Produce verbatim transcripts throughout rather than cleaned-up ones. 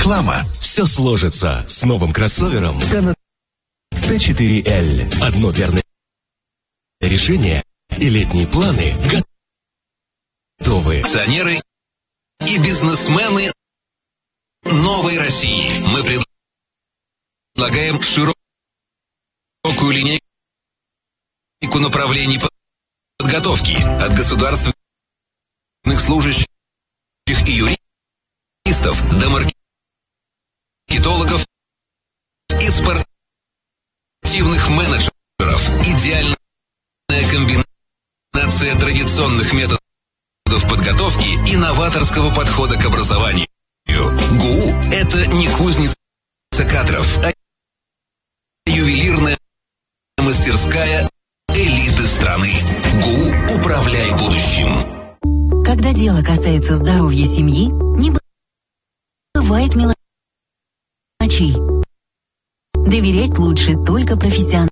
реклама. Все сложится с новым кроссовером тэ четыре эл. Одно верное решение и летние планы готовы. Акционеры и бизнесмены новой России. Мы предлагаем широкую линейку направлений подготовки от государственных служащих и юристов до маркетологов и спортивных менеджеров. Идеальная комбинация традиционных методов подготовки и новаторского подхода к образованию. ГУ – это не кузница кадров, а ювелирная мастерская элиты страны. ГУ «Управляй будущим». Когда дело касается здоровья семьи, не бывает мелочей. Доверять лучше только профессионалам.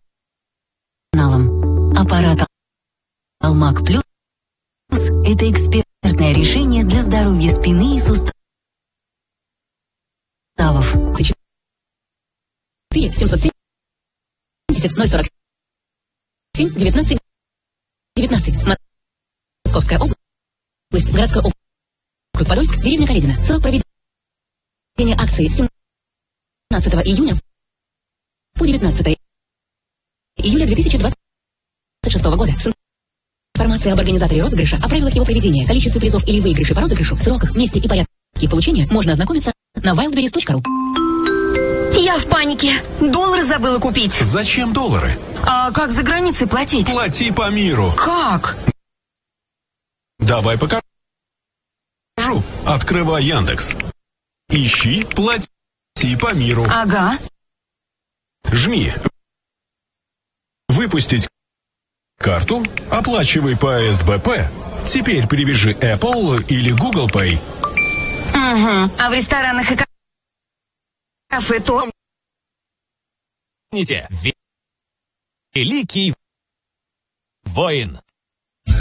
Аппарат Алмак Плюс – это экспертное решение для здоровья спины и суставов. семьсот семьдесят ноль сорок семь девятнадцать девятнадцать. Московская область. Городской округ Подольск, деревня Каледина. Срок проведения акции с семнадцатого июня по девятнадцатое июля две тысячи двадцать шестого года. С информацией об организаторе розыгрыша, о правилах его проведения, количестве призов или выигрышей по розыгрышу, сроках, месте и порядке получения можно ознакомиться на wildberries точка ру. Я в панике. Доллары забыла купить. Зачем доллары? А как за границей платить? Плати по миру. Как? Давай покажу. Открывай Яндекс. Ищи, плати по миру. Ага. Жми. Выпустить карту. Оплачивай по эс бэ пэ. Теперь привяжи Apple или Google Pay. Угу. А в ресторанах и кафе то... Помните, великий воин.